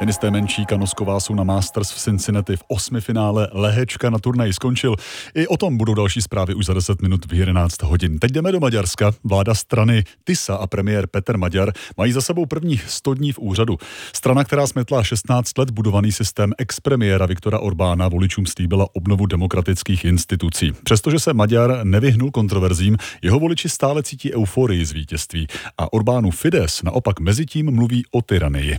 Tenisté Menčík a Nosková jsou na Masters v Cincinnati v 8. finále. Lehečka na turnaji skončil. I o tom budou další zprávy už za 10 minut v 11 hodin. Teď jdeme do Maďarska. Vláda strany TISA a premiér Peter Maďar mají za sebou prvních 100 dní v úřadu. Strana, která smetla 16 let budovaný systém expremiéra Viktora Orbána, voličům slíbila obnovu demokratických institucí. Přestože se Maďar nevyhnul kontroverzím, jeho voliči stále cítí euforii z vítězství a Orbánu Fidesz naopak mezitím mluví o tyranii.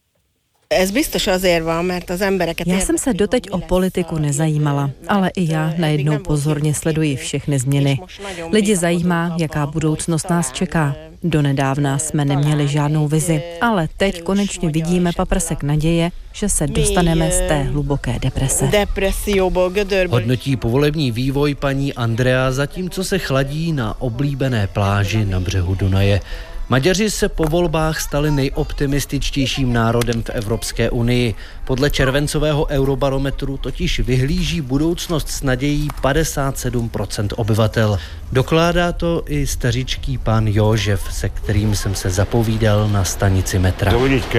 Já jsem se doteď o politiku nezajímala, ale i já najednou pozorně sleduji všechny změny. Lidi zajímá, jaká budoucnost nás čeká. Donedávna jsme neměli žádnou vizi, ale teď konečně vidíme paprsek naděje, že se dostaneme z té hluboké deprese. Hodnotí povolební vývoj paní Andrea, zatímco se chladí na oblíbené pláži na břehu Dunaje. Maďaři se po volbách stali nejoptimističtějším národem v Evropské unii. Podle červencového eurobarometru totiž vyhlíží budoucnost s nadějí 57% obyvatel. Dokládá to i stařičký pan József, se kterým jsem se zapovídal na stanici metra.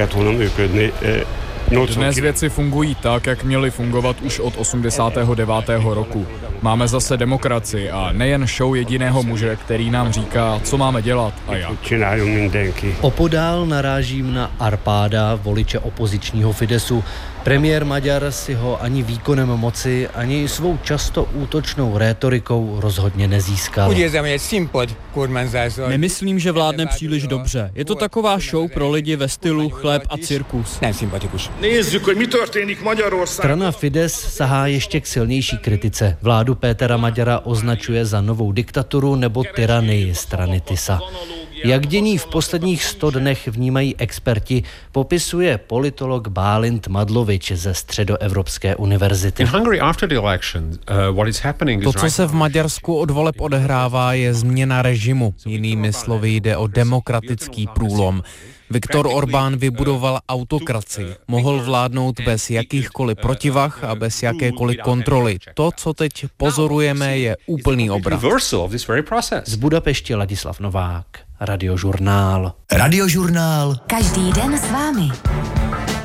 Dnes věci fungují tak, jak měly fungovat už od 89. roku. Máme zase demokracii a nejen show jediného muže, který nám říká, co máme dělat a jak. Opodál narážím na Arpáda, voliče opozičního Fidesu. Premiér Maďar si ho ani výkonem moci, ani svou často útočnou rétorikou rozhodně nezískal. Nemyslím, že vládne příliš dobře. Je to taková show pro lidi ve stylu chléb a cirkus. Strana Fidesz sahá ještě k silnější kritice. Vládu Pétera Maďara označuje za novou diktaturu nebo tyranii strany TISA. Jak dění v posledních 100 dnech vnímají experti, popisuje politolog Bálint Madlovič ze Středoevropské univerzity. To, co se v Maďarsku od voleb odehrává, je změna režimu. Jinými slovy jde o demokratický průlom. Viktor Orbán vybudoval autokracii. Mohl vládnout bez jakýchkoliv protivah a bez jakékoliv kontroly. To, co teď pozorujeme, je úplný obrat. Z Budapešti Ladislav Novák, Radiožurnál. Radiožurnál. Každý den s vámi.